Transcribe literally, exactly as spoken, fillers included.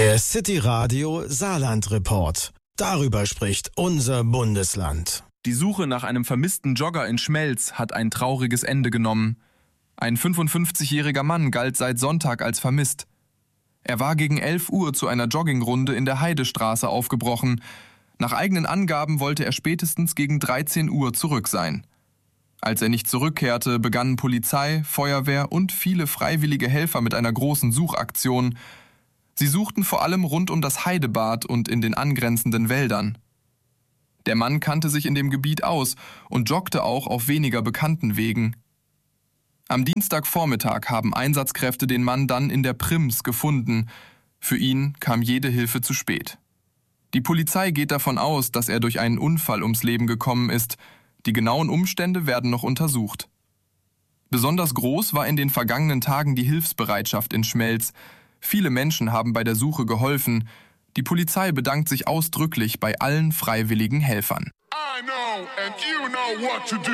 Der City Radio Saarland Report. Darüber spricht unser Bundesland. Die Suche nach einem vermissten Jogger in Schmelz hat ein trauriges Ende genommen. Ein fünfundfünfzigjähriger Mann galt seit Sonntag als vermisst. Er war gegen elf Uhr zu einer Joggingrunde in der Heidestraße aufgebrochen. Nach eigenen Angaben wollte er spätestens gegen dreizehn Uhr zurück sein. Als er nicht zurückkehrte, begannen Polizei, Feuerwehr und viele freiwillige Helfer mit einer großen Suchaktion. Sie suchten vor allem rund um das Heidebad und in den angrenzenden Wäldern. Der Mann kannte sich in dem Gebiet aus und joggte auch auf weniger bekannten Wegen. Am Dienstagvormittag haben Einsatzkräfte den Mann dann in der Prims gefunden. Für ihn kam jede Hilfe zu spät. Die Polizei geht davon aus, dass er durch einen Unfall ums Leben gekommen ist. Die genauen Umstände werden noch untersucht. Besonders groß war in den vergangenen Tagen die Hilfsbereitschaft in Schmelz. Viele Menschen haben bei der Suche geholfen. Die Polizei bedankt sich ausdrücklich bei allen freiwilligen Helfern. I know, and you know what to do.